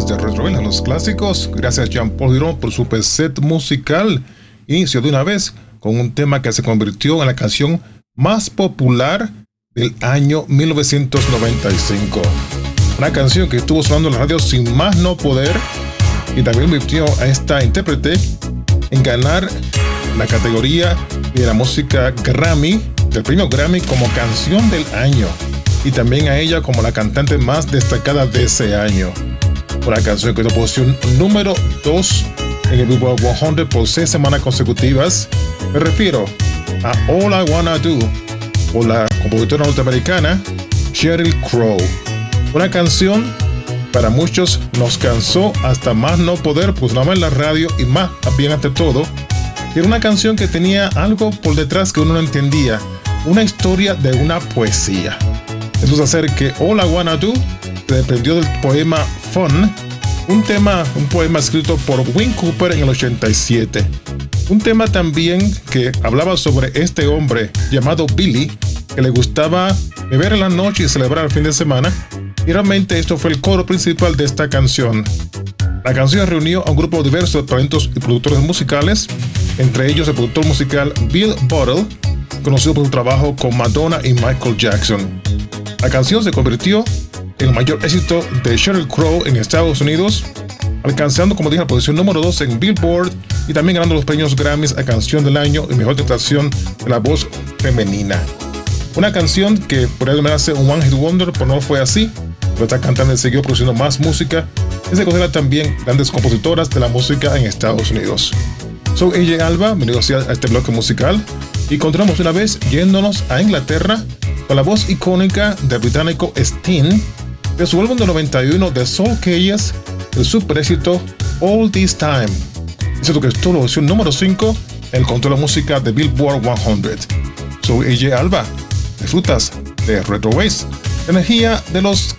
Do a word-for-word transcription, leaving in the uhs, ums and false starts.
de Retro a los clásicos. Gracias Jean-Paul Girón por su set musical. Inicio de una vez con un tema que se convirtió en la canción más popular del año mil novecientos noventa y cinco. Una canción que estuvo sonando en la radio sin más no poder y también convirtió a esta intérprete en ganar la categoría de la música Grammy, del premio Grammy como canción del año, y también a ella como la cantante más destacada de ese año. Una canción que tuvo posición número dos en el Billboard cien por seis semanas consecutivas. Me refiero a All I Wanna Do por la compositora norteamericana Sheryl Crow. Una canción para muchos nos cansó hasta más no poder, pues nada más en la radio y más bien ante todo. Era una canción que tenía algo por detrás que uno no entendía, una historia de una poesía. Entonces hacer que All I Wanna Do dependió del poema Fun, un tema, un poema escrito por Wynn Cooper en el ochenta y siete. Un tema también que hablaba sobre este hombre llamado Billy, que le gustaba beber en la noche y celebrar el fin de semana. Y realmente esto fue el coro principal de esta canción. La canción reunió a un grupo diverso de talentos y productores musicales, entre ellos el productor musical Bill Bottle, conocido por su trabajo con Madonna y Michael Jackson. La canción se convirtió en el mayor éxito de Sheryl Crow en Estados Unidos, alcanzando, como dije, la posición número dos en Billboard y también ganando los premios Grammys a Canción del Año y Mejor Interpretación de la Voz Femenina. Una canción que podría denominarse un One Hit Wonder, pero no fue así. Esta cantante siguió produciendo más música y se considera también grandes compositoras de la música en Estados Unidos. Soy A J Alba, bienvenidos a este bloque musical y continuamos una vez yéndonos a Inglaterra con la voz icónica del británico Sting de su álbum de noventa y uno de Soul Cages, el super éxito All This Time. Es cierto que estuvo en la versión número cinco en el control de música de Billboard cien. Soy A J Alba, disfrutas de Retro Waves, energía de los